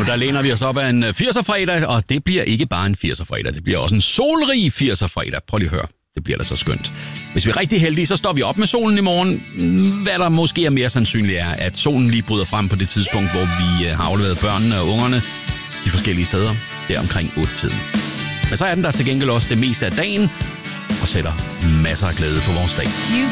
der læner vi os op af en 80'er-fredag, og det bliver ikke bare en 80'er-fredag, det bliver også en solrig 80'er-fredag. Prøv lige at høre, det bliver da så skønt. Hvis vi er rigtig heldige, så står vi op med solen i morgen. Hvad der måske er mere sandsynligt er, at solen lige bryder frem på det tidspunkt, hvor vi har afleveret børnene og ungerne de forskellige steder, der omkring 8-tiden. Men så er den der til gengæld også det meste af dagen, og sætter masser af glæde på vores dag.